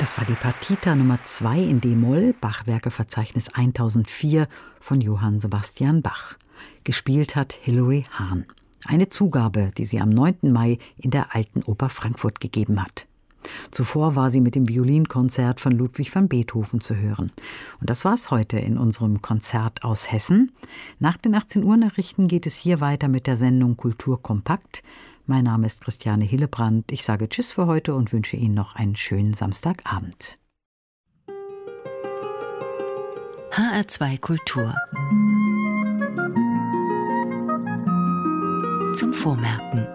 Das war die Partita Nummer 2 in d-Moll, Bachwerkeverzeichnis 1004 von Johann Sebastian Bach. Gespielt hat Hilary Hahn. Eine Zugabe, die sie am 9. Mai in der Alten Oper Frankfurt gegeben hat. Zuvor war sie mit dem Violinkonzert von Ludwig van Beethoven zu hören. Und das war's heute in unserem Konzert aus Hessen. Nach den 18 Uhr Nachrichten geht es hier weiter mit der Sendung Kultur kompakt. Mein Name ist Christiane Hillebrand. Ich sage Tschüss für heute und wünsche Ihnen noch einen schönen Samstagabend. HR2 Kultur. Zum Vormerken.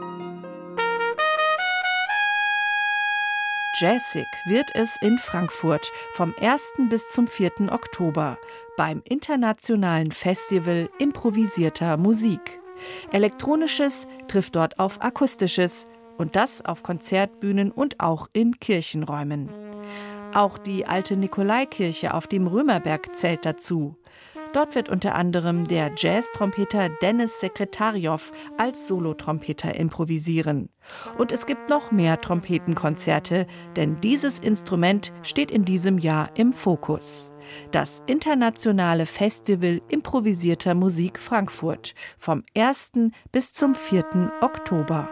Jazzig wird es in Frankfurt vom 1. bis zum 4. Oktober beim Internationalen Festival improvisierter Musik. Elektronisches trifft dort auf Akustisches und das auf Konzertbühnen und auch in Kirchenräumen. Auch die alte Nikolaikirche auf dem Römerberg zählt dazu. Dort wird unter anderem der Jazz-Trompeter Dennis Sekretarjow als Solotrompeter improvisieren. Und es gibt noch mehr Trompetenkonzerte, denn dieses Instrument steht in diesem Jahr im Fokus. Das Internationale Festival improvisierter Musik Frankfurt vom 1. bis zum 4. Oktober.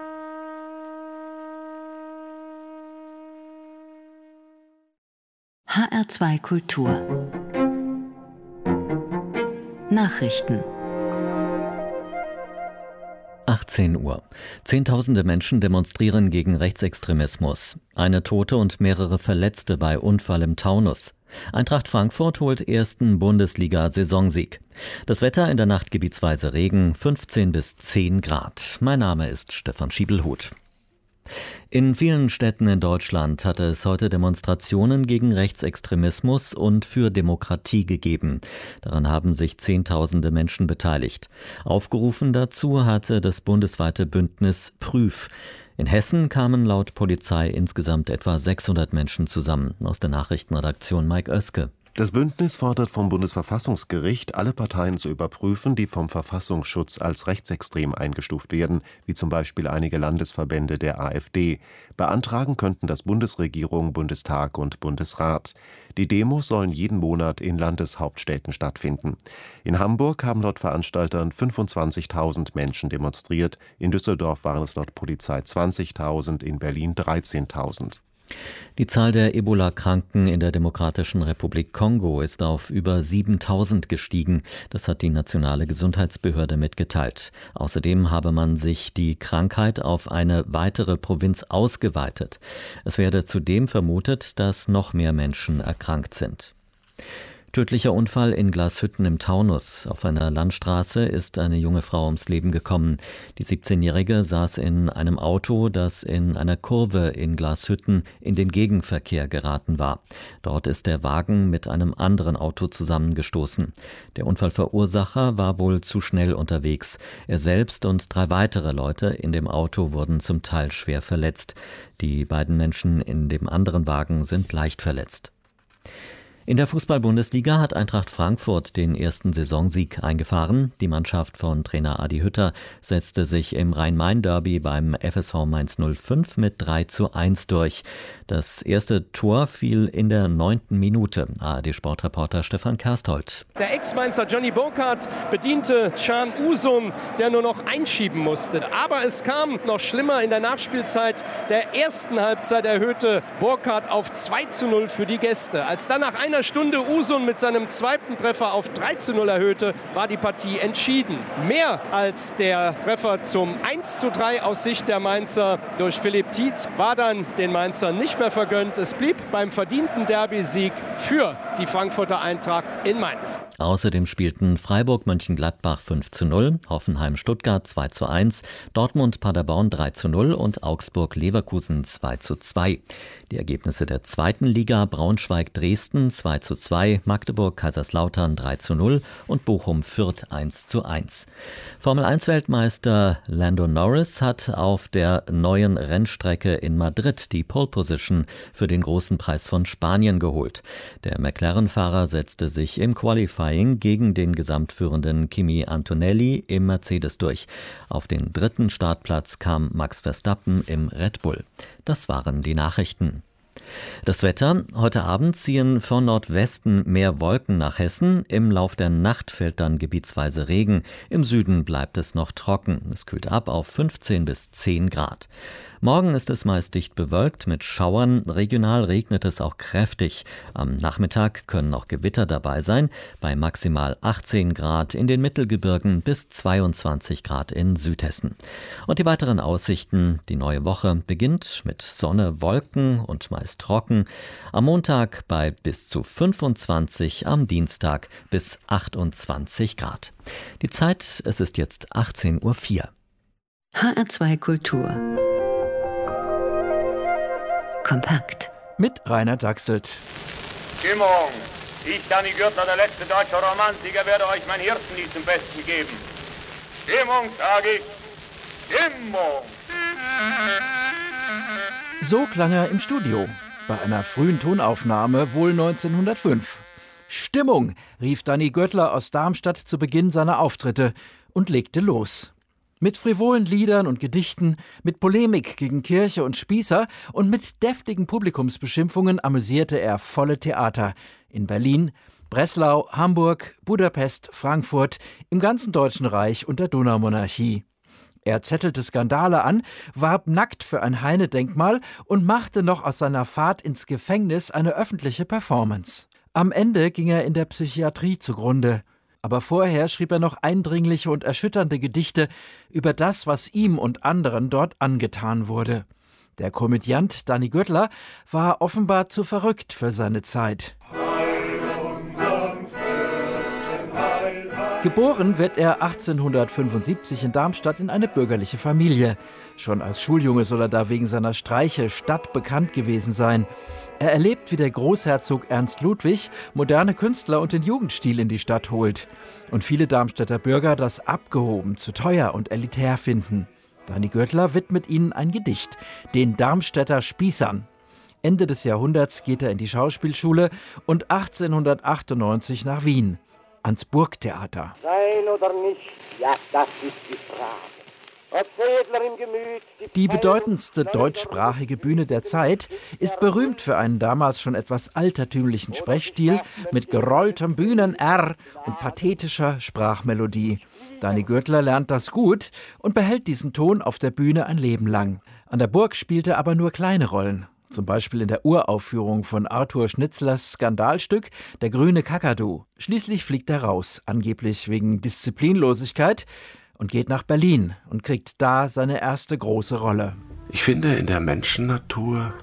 HR2 Kultur. Nachrichten. 18 Uhr. Zehntausende Menschen demonstrieren gegen Rechtsextremismus. Eine Tote und mehrere Verletzte bei Unfall im Taunus. Eintracht Frankfurt holt ersten Bundesliga-Saisonsieg. Das Wetter in der Nacht gebietsweise Regen, 15 bis 10 Grad. Mein Name ist Stefan Schiebelhuth. In vielen Städten in Deutschland hat es heute Demonstrationen gegen Rechtsextremismus und für Demokratie gegeben. Daran haben sich Zehntausende Menschen beteiligt. Aufgerufen dazu hatte das bundesweite Bündnis Prüf. In Hessen kamen laut Polizei insgesamt etwa 600 Menschen zusammen. Aus der Nachrichtenredaktion Mike Oeske. Das Bündnis fordert vom Bundesverfassungsgericht, alle Parteien zu überprüfen, die vom Verfassungsschutz als rechtsextrem eingestuft werden, wie zum Beispiel einige Landesverbände der AfD. Beantragen könnten das Bundesregierung, Bundestag und Bundesrat. Die Demos sollen jeden Monat in Landeshauptstädten stattfinden. In Hamburg haben laut Veranstaltern 25.000 Menschen demonstriert. In Düsseldorf waren es laut Polizei 20.000, in Berlin 13.000. Die Zahl der Ebola-Kranken in der Demokratischen Republik Kongo ist auf über 7.000 gestiegen. Das hat die nationale Gesundheitsbehörde mitgeteilt. Außerdem habe man sich die Krankheit auf eine weitere Provinz ausgeweitet. Es werde zudem vermutet, dass noch mehr Menschen erkrankt sind. Tödlicher Unfall in Glashütten im Taunus. Auf einer Landstraße ist eine junge Frau ums Leben gekommen. Die 17-Jährige saß in einem Auto, das in einer Kurve in Glashütten in den Gegenverkehr geraten war. Dort ist der Wagen mit einem anderen Auto zusammengestoßen. Der Unfallverursacher war wohl zu schnell unterwegs. Er selbst und 3 weitere Leute in dem Auto wurden zum Teil schwer verletzt. Die beiden Menschen in dem anderen Wagen sind leicht verletzt. In der Fußball-Bundesliga hat Eintracht Frankfurt den ersten Saisonsieg eingefahren. Die Mannschaft von Trainer Adi Hütter setzte sich im Rhein-Main-Derby beim FSV Mainz 05 mit 3:1 durch. Das erste Tor fiel in der 9. Minute. ARD-Sportreporter Stefan Kersthold. Der Ex-Mainzer Johnny Burkhardt bediente Can Uzun, der nur noch einschieben musste. Aber es kam noch schlimmer. In der Nachspielzeit der ersten Halbzeit erhöhte Burkhardt auf 2:0 für die Gäste. Als dann nach einer Stunde Uzun mit seinem zweiten Treffer auf 3:0 erhöhte, war die Partie entschieden. Mehr als der Treffer zum 1:3 aus Sicht der Mainzer durch Philipp Tietz war dann den Mainzern nicht mehr vergönnt. Es blieb beim verdienten Derby-Sieg für die Frankfurter Eintracht in Mainz. Außerdem spielten Freiburg-Mönchengladbach 5:0, Hoffenheim-Stuttgart 2:1, Dortmund-Paderborn 3:0 und Augsburg-Leverkusen 2:2. Die Ergebnisse der zweiten Liga: Braunschweig-Dresden 2:2, Magdeburg-Kaiserslautern 3:0 und Bochum-Fürth 1:1. Formel-1-Weltmeister Lando Norris hat auf der neuen Rennstrecke in Madrid die Pole Position für den großen Preis von Spanien geholt. Der McLaren-Fahrer setzte sich im Qualifying gegen den gesamtführenden Kimi Antonelli im Mercedes durch. Auf den 3. Startplatz kam Max Verstappen im Red Bull. Das waren die Nachrichten. Das Wetter: Heute Abend ziehen von Nordwesten mehr Wolken nach Hessen. Im Lauf der Nacht fällt dann gebietsweise Regen. Im Süden bleibt es noch trocken. Es kühlt ab auf 15 bis 10 Grad. Morgen ist es meist dicht bewölkt mit Schauern. Regional regnet es auch kräftig. Am Nachmittag können noch Gewitter dabei sein. Bei maximal 18 Grad in den Mittelgebirgen bis 22 Grad in Südhessen. Und die weiteren Aussichten: Die neue Woche beginnt mit Sonne, Wolken und meist trocken. Am Montag bei bis zu 25, am Dienstag bis 28 Grad. Die Zeit: Es ist jetzt 18:04 Uhr. HR2 Kultur. Kompakt. Mit Rainer Dachselt. Stimmung. Ich, Danny Gürtler, der letzte deutsche Romantiker, werde euch mein Hirtenlied zum Besten geben. Stimmung, sage ich. Stimmung. So klang er im Studio. Bei einer frühen Tonaufnahme, wohl 1905. Stimmung, rief Danny Gürtler aus Darmstadt zu Beginn seiner Auftritte und legte los. Mit frivolen Liedern und Gedichten, mit Polemik gegen Kirche und Spießer und mit deftigen Publikumsbeschimpfungen amüsierte er volle Theater. In Berlin, Breslau, Hamburg, Budapest, Frankfurt, im ganzen Deutschen Reich und der Donaumonarchie. Er zettelte Skandale an, warb nackt für ein Heine-Denkmal und machte noch aus seiner Fahrt ins Gefängnis eine öffentliche Performance. Am Ende ging er in der Psychiatrie zugrunde. Aber vorher schrieb er noch eindringliche und erschütternde Gedichte über das, was ihm und anderen dort angetan wurde. Der Komödiant Danny Gürtler war offenbar zu verrückt für seine Zeit. Geboren wird er 1875 in Darmstadt in eine bürgerliche Familie. Schon als Schuljunge soll er da wegen seiner Streiche stadtbekannt gewesen sein. Er erlebt, wie der Großherzog Ernst Ludwig moderne Künstler und den Jugendstil in die Stadt holt. Und viele Darmstädter Bürger das abgehoben, zu teuer und elitär finden. Danny Gürtler widmet ihnen ein Gedicht, den Darmstädter Spießern. Ende des Jahrhunderts geht er in die Schauspielschule und 1898 nach Wien, ans Burgtheater. Sein oder nicht, ja, das ist die Frage. Die bedeutendste deutschsprachige Bühne der Zeit ist berühmt für einen damals schon etwas altertümlichen Sprechstil mit gerolltem Bühnen-R und pathetischer Sprachmelodie. Danny Gürtler lernt das gut und behält diesen Ton auf der Bühne ein Leben lang. An der Burg spielt er aber nur kleine Rollen. Zum Beispiel in der Uraufführung von Arthur Schnitzlers Skandalstück »Der grüne Kakadu«. Schließlich fliegt er raus, angeblich wegen Disziplinlosigkeit, und geht nach Berlin und kriegt da seine erste große Rolle. Ich finde in der Menschennatur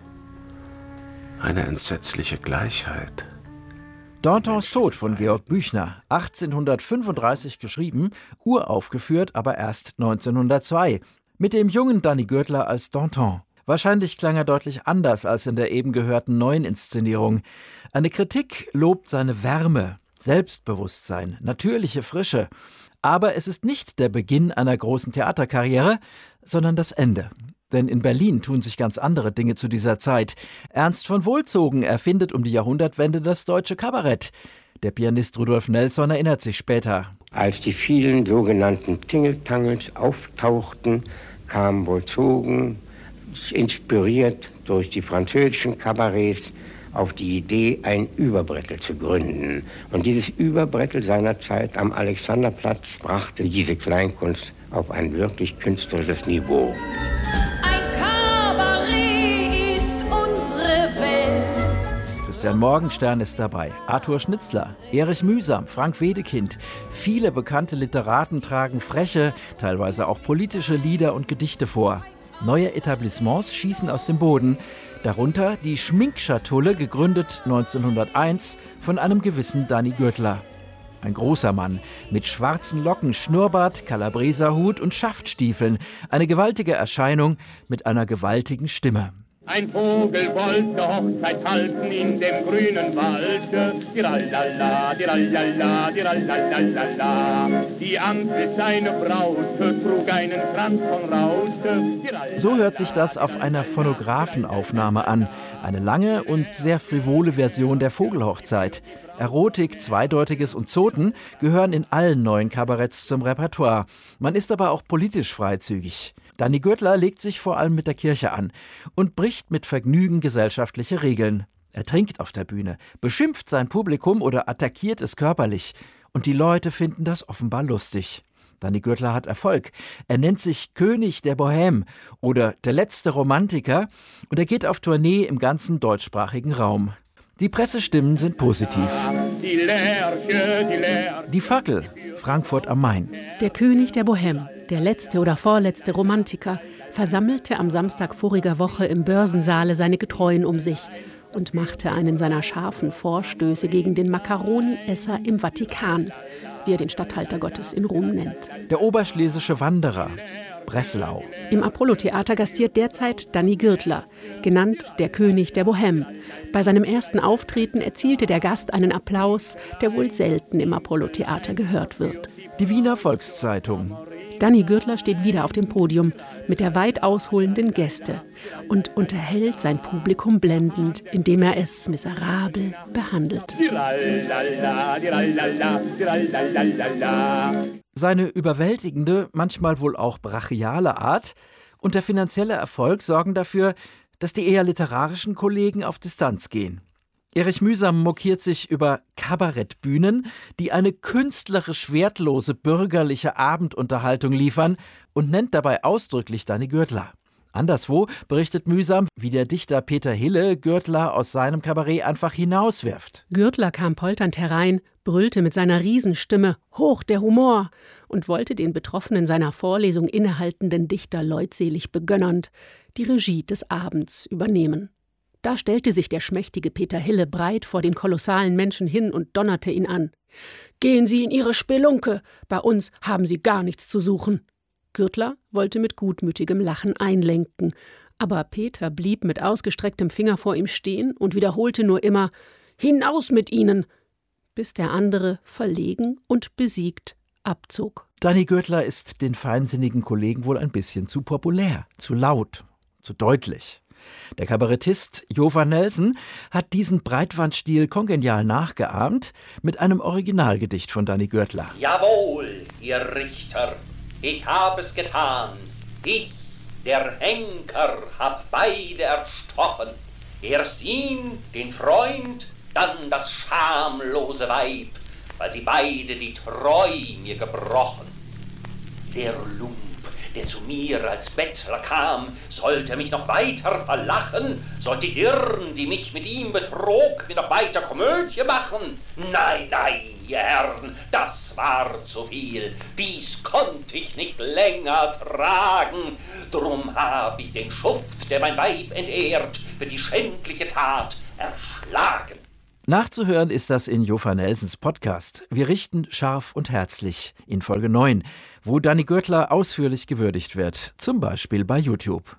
eine entsetzliche Gleichheit. Dantons Tod von Georg Büchner, 1835 geschrieben, uraufgeführt aber erst 1902, mit dem jungen Danny Gürtler als Danton. Wahrscheinlich klang er deutlich anders als in der eben gehörten neuen Inszenierung. Eine Kritik lobt seine Wärme, Selbstbewusstsein, natürliche Frische. Aber es ist nicht der Beginn einer großen Theaterkarriere, sondern das Ende. Denn in Berlin tun sich ganz andere Dinge zu dieser Zeit. Ernst von Wohlzogen erfindet um die Jahrhundertwende das deutsche Kabarett. Der Pianist Rudolf Nelson erinnert sich später. Als die vielen sogenannten Tingeltangels auftauchten, kam Wohlzogen, inspiriert durch die französischen Kabarets, auf die Idee, ein Überbrettel zu gründen. Und dieses Überbrettel seinerzeit am Alexanderplatz brachte diese Kleinkunst auf ein wirklich künstlerisches Niveau. Ein Kabarett ist unsere Welt. Christian Morgenstern ist dabei, Arthur Schnitzler, Erich Mühsam, Frank Wedekind. Viele bekannte Literaten tragen freche, teilweise auch politische Lieder und Gedichte vor. Neue Etablissements schießen aus dem Boden, darunter die Schminkschatulle, gegründet 1901 von einem gewissen Danny Gürtler. Ein großer Mann mit schwarzen Locken, Schnurrbart, Kalabreserhut und Schaftstiefeln. Eine gewaltige Erscheinung mit einer gewaltigen Stimme. Ein Vogel wollte Hochzeit halten in dem grünen Wald. Dirallala, dirallala, dirallala. Die Ampel seine Braut trug einen Kranz von Raute. So hört sich das auf einer Phonographenaufnahme an. Eine lange und sehr frivole Version der Vogelhochzeit. Erotik, Zweideutiges und Zoten gehören in allen neuen Kabaretts zum Repertoire. Man ist aber auch politisch freizügig. Danny Gürtler legt sich vor allem mit der Kirche an und bricht mit Vergnügen gesellschaftliche Regeln. Er trinkt auf der Bühne, beschimpft sein Publikum oder attackiert es körperlich. Und die Leute finden das offenbar lustig. Danny Gürtler hat Erfolg. Er nennt sich König der Bohème oder der letzte Romantiker und er geht auf Tournee im ganzen deutschsprachigen Raum. Die Pressestimmen sind positiv. Die Fackel, Frankfurt am Main. Der König der Bohème, der letzte oder vorletzte Romantiker, versammelte am Samstag voriger Woche im Börsensaale seine Getreuen um sich und machte einen seiner scharfen Vorstöße gegen den Macaroni-Esser im Vatikan, wie er den Statthalter Gottes in Rom nennt. Der oberschlesische Wanderer, Breslau. Im Apollo-Theater gastiert derzeit Danny Gürtler, genannt der König der Bohème. Bei seinem ersten Auftreten erzielte der Gast einen Applaus, der wohl selten im Apollo-Theater gehört wird. Die Wiener Volkszeitung. Danny Gürtler steht wieder auf dem Podium mit der weit ausholenden Gäste und unterhält sein Publikum blendend, indem er es miserabel behandelt. Seine überwältigende, manchmal wohl auch brachiale Art und der finanzielle Erfolg sorgen dafür, dass die eher literarischen Kollegen auf Distanz gehen. Erich Mühsam mokiert sich über Kabarettbühnen, die eine künstlerisch wertlose bürgerliche Abendunterhaltung liefern und nennt dabei ausdrücklich Danny Gürtler. Anderswo berichtet Mühsam, wie der Dichter Peter Hille Gürtler aus seinem Kabarett einfach hinauswirft. Gürtler kam polternd herein, brüllte mit seiner Riesenstimme »Hoch der Humor« und wollte den Betroffenen seiner Vorlesung innehaltenden Dichter leutselig begönnernd die Regie des Abends übernehmen. Da stellte sich der schmächtige Peter Hille breit vor den kolossalen Menschen hin und donnerte ihn an. »Gehen Sie in Ihre Spelunke, bei uns haben Sie gar nichts zu suchen.« Gürtler wollte mit gutmütigem Lachen einlenken, aber Peter blieb mit ausgestrecktem Finger vor ihm stehen und wiederholte nur immer »Hinaus mit Ihnen«, bis der andere verlegen und besiegt abzog. Danny Gürtler ist den feinsinnigen Kollegen wohl ein bisschen zu populär, zu laut, zu deutlich. Der Kabarettist Jovan Nelson hat diesen Breitwandstil kongenial nachgeahmt mit einem Originalgedicht von Danny Gürtler. Jawohl, ihr Richter, ich hab es getan. Ich, der Henker, hab beide erstochen. Erst ihn, den Freund, dann das schamlose Weib, weil sie beide die Treu mir gebrochen. Der Lump, der zu mir als Bettler kam, sollte mich noch weiter verlachen, sollte die Dirn, die mich mit ihm betrog, mir noch weiter Komödie machen? Nein, nein, ihr Herren, das war zu viel, dies konnte ich nicht länger tragen, drum hab ich den Schuft, der mein Weib entehrt, für die schändliche Tat erschlagen. Nachzuhören ist das in Jovan Nelsons Podcast Wir richten scharf und herzlich in Folge 9, wo Danny Gürtler ausführlich gewürdigt wird, zum Beispiel bei YouTube.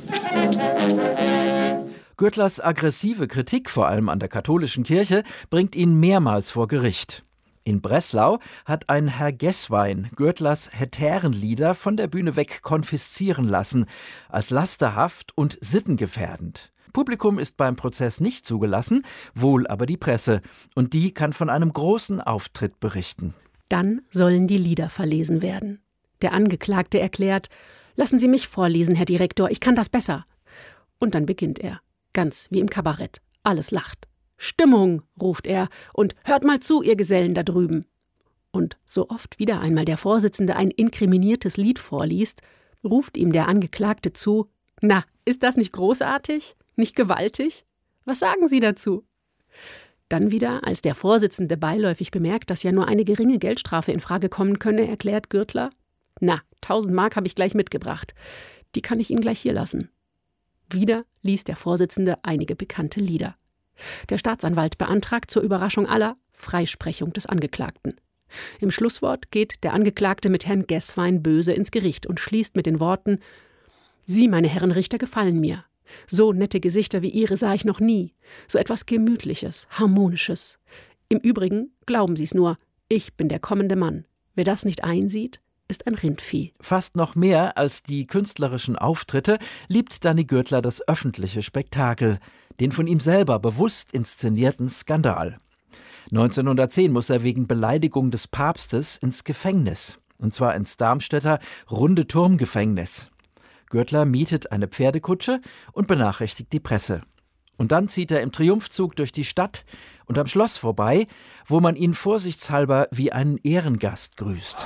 Gürtlers aggressive Kritik, vor allem an der katholischen Kirche, bringt ihn mehrmals vor Gericht. In Breslau hat ein Herr Gesswein Gürtlers Hetärenlieder von der Bühne weg konfiszieren lassen, als lasterhaft und sittengefährdend. Publikum ist beim Prozess nicht zugelassen, wohl aber die Presse. Und die kann von einem großen Auftritt berichten. Dann sollen die Lieder verlesen werden. Der Angeklagte erklärt, »Lassen Sie mich vorlesen, Herr Direktor, ich kann das besser.« Und dann beginnt er, ganz wie im Kabarett. Alles lacht. »Stimmung«, ruft er, und »Hört mal zu, ihr Gesellen da drüben.« Und so oft wieder einmal der Vorsitzende ein inkriminiertes Lied vorliest, ruft ihm der Angeklagte zu, »Na, ist das nicht großartig? Nicht gewaltig? Was sagen Sie dazu?« Dann wieder, als der Vorsitzende beiläufig bemerkt, dass ja nur eine geringe Geldstrafe in Frage kommen könne, erklärt Gürtler, »Na, 1000 Mark habe ich gleich mitgebracht. Die kann ich Ihnen gleich hier lassen.« Wieder liest der Vorsitzende einige bekannte Lieder. Der Staatsanwalt beantragt zur Überraschung aller Freisprechung des Angeklagten. Im Schlusswort geht der Angeklagte mit Herrn Gesswein böse ins Gericht und schließt mit den Worten, »Sie, meine Herren Richter, gefallen mir. So nette Gesichter wie Ihre sah ich noch nie. So etwas Gemütliches, Harmonisches. Im Übrigen, glauben Sie es nur, ich bin der kommende Mann. Wer das nicht einsieht, ist ein Rindvieh.« Fast noch mehr als die künstlerischen Auftritte liebt Danny Gürtler das öffentliche Spektakel, den von ihm selber bewusst inszenierten Skandal. 1910 muss er wegen Beleidigung des Papstes ins Gefängnis, und zwar ins Darmstädter Runde-Turm-Gefängnis. Gürtler mietet eine Pferdekutsche und benachrichtigt die Presse. Und dann zieht er im Triumphzug durch die Stadt und am Schloss vorbei, wo man ihn vorsichtshalber wie einen Ehrengast grüßt.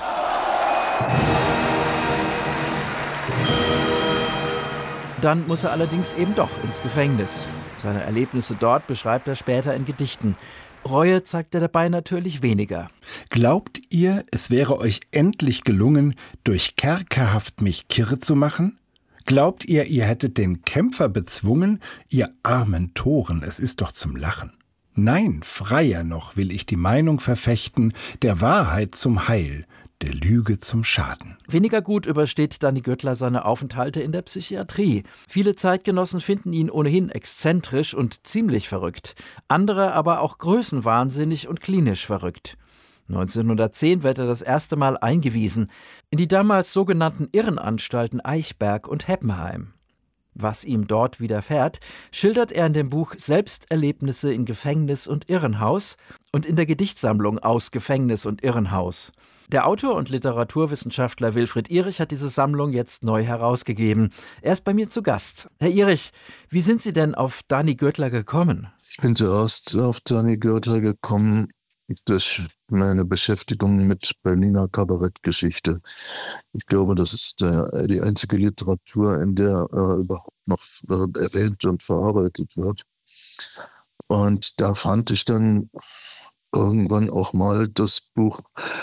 Dann muss er allerdings eben doch ins Gefängnis. Seine Erlebnisse dort beschreibt er später in Gedichten. Reue zeigt er dabei natürlich weniger. Glaubt ihr, es wäre euch endlich gelungen, durch Kerkerhaft mich kirre zu machen? Glaubt ihr, ihr hättet den Kämpfer bezwungen? Ihr armen Toren, es ist doch zum Lachen. Nein, freier noch will ich die Meinung verfechten, der Wahrheit zum Heil, der Lüge zum Schaden. Weniger gut übersteht Danny Gürtler seine Aufenthalte in der Psychiatrie. Viele Zeitgenossen finden ihn ohnehin exzentrisch und ziemlich verrückt. Andere aber auch größenwahnsinnig und klinisch verrückt. 1910 wird er das erste Mal eingewiesen in die damals sogenannten Irrenanstalten Eichberg und Heppenheim. Was ihm dort widerfährt, schildert er in dem Buch Selbsterlebnisse in Gefängnis und Irrenhaus und in der Gedichtsammlung Aus Gefängnis und Irrenhaus. Der Autor und Literaturwissenschaftler Wilfried Ihrig hat diese Sammlung jetzt neu herausgegeben. Er ist bei mir zu Gast. Herr Ihrig, wie sind Sie denn auf Danny Gürtler gekommen? Ich bin zuerst auf Danny Gürtler gekommen durch meine Beschäftigung mit Berliner Kabarettgeschichte. Ich glaube, das ist die einzige Literatur, in der überhaupt noch erwähnt und verarbeitet wird. Und da fand ich dann irgendwann auch mal das Buch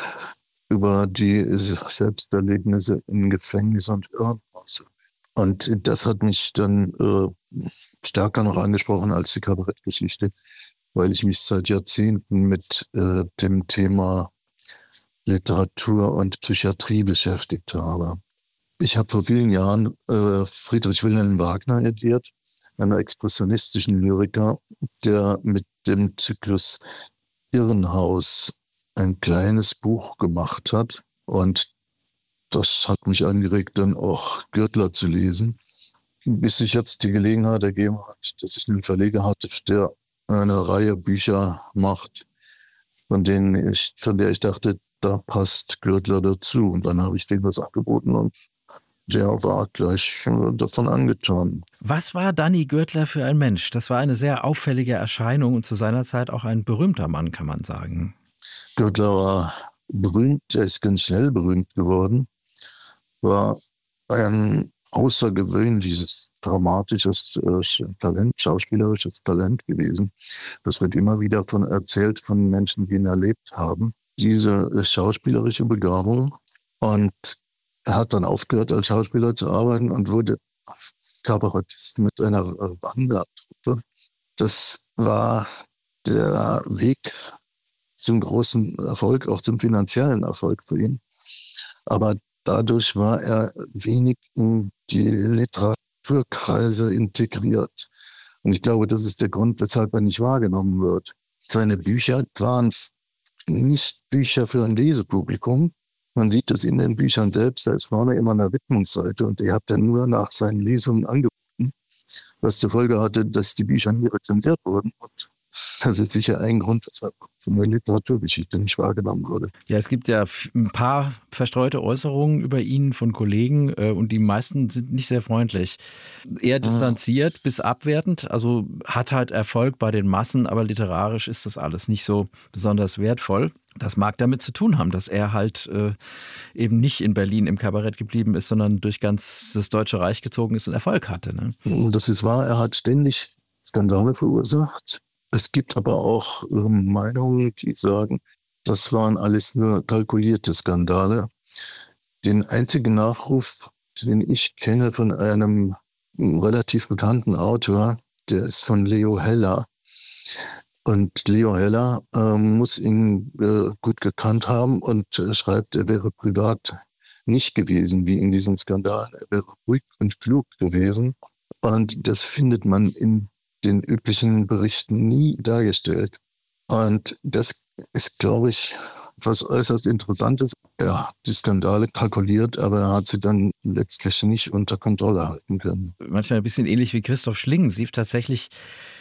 über die Selbsterlebnisse in Gefängnis und Irrenhaus. Und das hat mich dann stärker noch angesprochen als die Kabarettgeschichte, weil ich mich seit Jahrzehnten mit dem Thema Literatur und Psychiatrie beschäftigt habe. Ich habe vor vielen Jahren Friedrich Wilhelm Wagner ediert, einen expressionistischen Lyriker, der mit dem Zyklus Irrenhaus ein kleines Buch gemacht hat. Und das hat mich angeregt, dann auch Gürtler zu lesen. Bis sich jetzt die Gelegenheit ergeben hat, dass ich einen Verleger hatte, der eine Reihe Bücher macht, von der ich dachte, da passt Gürtler dazu. Und dann habe ich dem das angeboten und der war gleich davon angetan. Was war Danny Gürtler für ein Mensch? Das war eine sehr auffällige Erscheinung und zu seiner Zeit auch ein berühmter Mann, kann man sagen. Gürtler war berühmt, er ist ganz schnell berühmt geworden, war ein außergewöhnliches, dramatisches Talent, schauspielerisches Talent gewesen. Das wird immer wieder erzählt von Menschen, die ihn erlebt haben. Diese schauspielerische Begabung. Und er hat dann aufgehört, als Schauspieler zu arbeiten und wurde Kabarettist mit einer Wandertruppe. Das war der Weg zum großen Erfolg, auch zum finanziellen Erfolg für ihn. Aber dadurch war er wenig in die Literaturkreise integriert. Und ich glaube, das ist der Grund, weshalb er nicht wahrgenommen wird. Seine Bücher waren nicht Bücher für ein Lesepublikum. Man sieht das in den Büchern selbst, da ist vorne immer eine Widmungsseite und die hat er nur nach seinen Lesungen angeboten, was zur Folge hatte, dass die Bücher nie rezensiert wurden. Und das ist sicher ein Grund, weshalb von der Literaturgeschichte nicht wahrgenommen wurde. Ja, es gibt ja ein paar verstreute Äußerungen über ihn von Kollegen und die meisten sind nicht sehr freundlich. Eher distanziert bis abwertend, also hat halt Erfolg bei den Massen, aber literarisch ist das alles nicht so besonders wertvoll. Das mag damit zu tun haben, dass er halt eben nicht in Berlin im Kabarett geblieben ist, sondern durch ganz das Deutsche Reich gezogen ist und Erfolg hatte. Ne? Das ist wahr, er hat ständig Skandale verursacht. Es gibt aber auch Meinungen, die sagen, das waren alles nur kalkulierte Skandale. Den einzigen Nachruf, den ich kenne von einem relativ bekannten Autor, der ist von Leo Heller. Und Leo Heller muss ihn gut gekannt haben und schreibt, er wäre privat nicht gewesen wie in diesen Skandalen. Er wäre ruhig und klug gewesen. Und das findet man in den üblichen Berichten nie dargestellt. Und das ist, glaube ich, was äußerst Interessantes. Er hat die Skandale kalkuliert, aber er hat sie dann letztlich nicht unter Kontrolle halten können. Manchmal ein bisschen ähnlich wie Christoph Schlingensief tatsächlich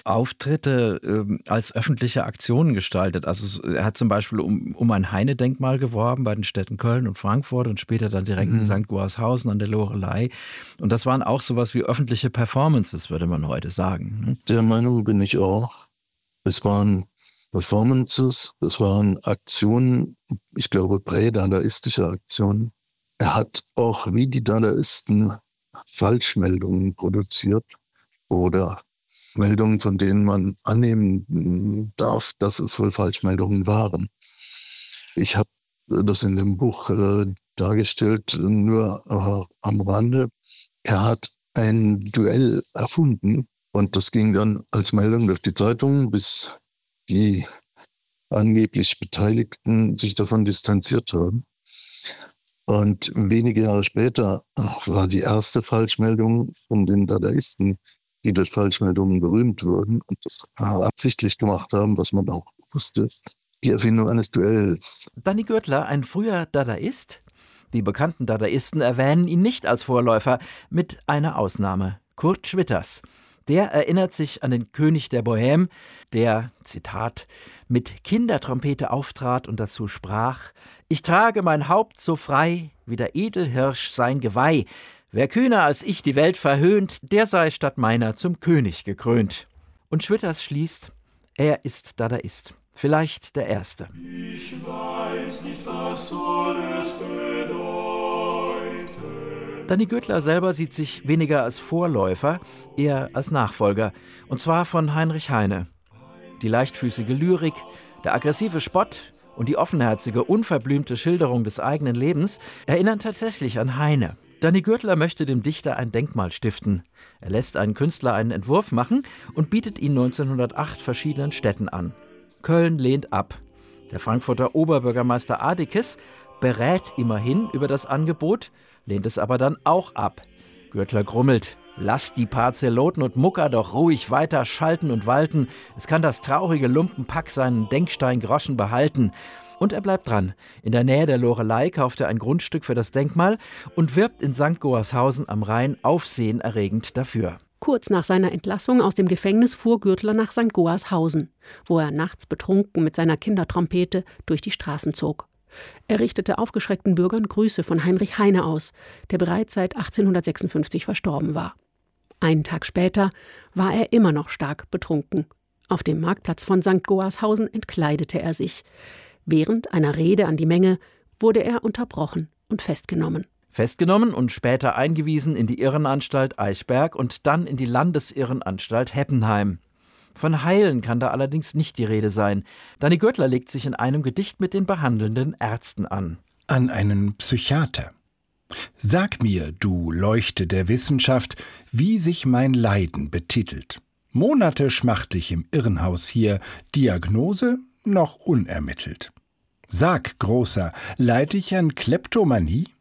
Auftritte als öffentliche Aktionen gestaltet. Also er hat zum Beispiel um ein Heine-Denkmal geworben bei den Städten Köln und Frankfurt und später dann direkt in St. Goarshausen an der Loreley. Und das waren auch sowas wie öffentliche Performances, würde man heute sagen. Ne? Der Meinung bin ich auch. Es waren Performances, es waren Aktionen, ich glaube prä-dadaistische Aktionen. Er hat auch wie die Dadaisten Falschmeldungen produziert oder Meldungen, von denen man annehmen darf, dass es wohl Falschmeldungen waren. Ich habe das in dem Buch dargestellt, nur am Rande. Er hat ein Duell erfunden und das ging dann als Meldung durch die Zeitung, bis die angeblich Beteiligten sich davon distanziert haben. Und wenige Jahre später war die erste Falschmeldung von den Dadaisten, die durch Falschmeldungen berühmt wurden und das absichtlich gemacht haben, was man auch wusste, die Erfindung eines Duells. Danny Gürtler, ein früher Dadaist? Die bekannten Dadaisten erwähnen ihn nicht als Vorläufer, mit einer Ausnahme: Kurt Schwitters. Der erinnert sich an den König der Bohème, der, Zitat, mit Kindertrompete auftrat und dazu sprach: Ich trage mein Haupt so frei, wie der Edelhirsch sein Geweih. Wer kühner als ich die Welt verhöhnt, der sei statt meiner zum König gekrönt. Und Schwitters schließt: Er ist Dadaist. Vielleicht der Erste. Ich weiß nicht, was soll es bedeuten. Danny Gürtler selber sieht sich weniger als Vorläufer, eher als Nachfolger. Und zwar von Heinrich Heine. Die leichtfüßige Lyrik, der aggressive Spott und die offenherzige, unverblümte Schilderung des eigenen Lebens erinnern tatsächlich an Heine. Danny Gürtler möchte dem Dichter ein Denkmal stiften. Er lässt einen Künstler einen Entwurf machen und bietet ihn 1908 verschiedenen Städten an. Köln lehnt ab. Der Frankfurter Oberbürgermeister Adikes berät immerhin über das Angebot, lehnt es aber dann auch ab. Gürtler grummelt: Lasst die paar Zeloten und Mucker doch ruhig weiter schalten und walten. Es kann das traurige Lumpenpack seinen Denkstein-Groschen behalten. Und er bleibt dran. In der Nähe der Loreley kauft er ein Grundstück für das Denkmal und wirbt in St. Goarshausen am Rhein aufsehenerregend dafür. Kurz nach seiner Entlassung aus dem Gefängnis fuhr Gürtler nach St. Goarshausen, wo er nachts betrunken mit seiner Kindertrompete durch die Straßen zog. Er richtete aufgeschreckten Bürgern Grüße von Heinrich Heine aus, der bereits seit 1856 verstorben war. Einen Tag später war er immer noch stark betrunken. Auf dem Marktplatz von St. Goarshausen entkleidete er sich. Während einer Rede an die Menge wurde er unterbrochen und festgenommen. Festgenommen und später eingewiesen in die Irrenanstalt Eichberg und dann in die Landesirrenanstalt Heppenheim. Von Heilen kann da allerdings nicht die Rede sein. Danny Gürtler legt sich in einem Gedicht mit den behandelnden Ärzten an. An einen Psychiater. Sag mir, du Leuchte der Wissenschaft, wie sich mein Leiden betitelt. Monate schmacht ich im Irrenhaus hier, Diagnose noch unermittelt. Sag, Großer, leid ich an Kleptomanie?